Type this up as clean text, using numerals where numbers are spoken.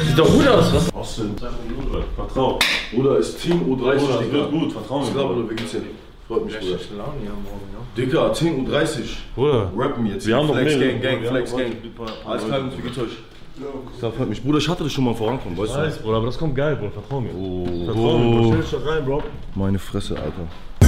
Sieht doch gut aus, was? Austin, vertrau. Bruder, ist Team U30. Bruder, das wird gut, vertrau mir. Bruder, wie geht's dir? Freut mich, Bruder. Laune hier morgen, ja. Dicker, Team U30. Bruder, Rappen jetzt. wir haben noch Flex mehrere. Gang, Flex Gang. Alles klar, Jungs, wie geht's euch? Das freut mich. Bruder, ich hatte das schon mal vorankommen, weißt du? Bruder, aber das kommt geil, Bruder, vertrau mir. Oh. Vertrau mir, Bruder. Stell dich doch rein, Bro. Meine Fresse, Alter.